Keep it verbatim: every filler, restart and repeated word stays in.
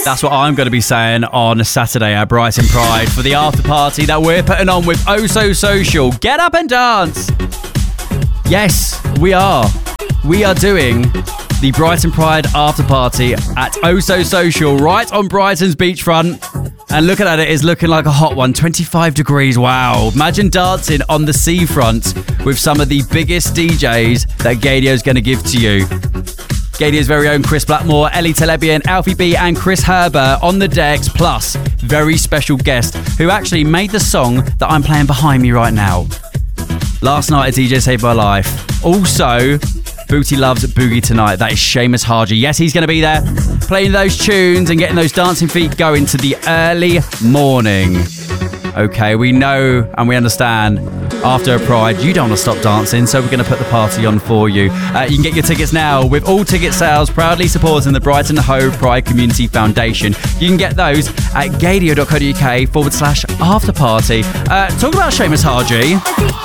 That's what I'm going to be saying on Saturday at Brighton Pride for the after party that we're putting on with Oh So Social. Get up and dance. Yes, we are. We are doing the Brighton Pride after party at Oh So Social right on Brighton's beachfront. And looking at it, it's looking like a hot one. twenty-five degrees, wow. Imagine dancing on the seafront with some of the biggest D Js that Gadio's going to give to you. Gadio's very own Chris Blackmore, Ellie Telebian, Alfie B and Chris Herber on the decks, plus very special guest who actually made the song that I'm playing behind me right now. Last night a D J saved my life. Also, Booty loves Boogie Tonight. That is Seamus Haji. Yes, he's going to be there playing those tunes and getting those dancing feet going to the early morning. Okay, we know and we understand after a Pride, you don't want to stop dancing, so we're going to put the party on for you. Uh, you can get your tickets now with all ticket sales proudly supporting the Brighton Hove Pride Community Foundation. You can get those at gadio.co.uk forward slash after party. Uh, talk about Seamus Haji.